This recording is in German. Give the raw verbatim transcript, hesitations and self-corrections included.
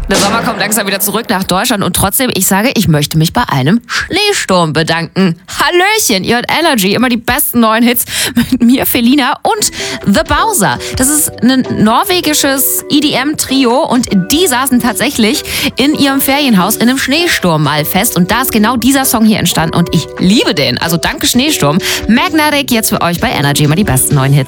Der Sommer kommt langsam wieder zurück nach Deutschland und trotzdem, ich sage, ich möchte mich bei einem Schneesturm bedanken. Hallöchen, ihr hört Energy, immer die besten neuen Hits mit mir, Felina und The Bowser. Das ist ein norwegisches E D M-Trio und die saßen tatsächlich in ihrem Ferienhaus in einem Schneesturm mal fest und da ist genau dieser Song hier entstanden und ich liebe den. Also danke Schneesturm. Magnetic jetzt für euch bei Energy, immer die besten neuen Hits.